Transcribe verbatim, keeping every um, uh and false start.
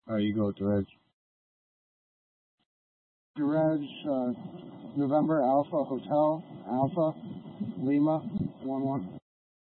Uh, you go with the Reds. The Reds, uh, November Alpha Hotel, Alpha, Lima, one one.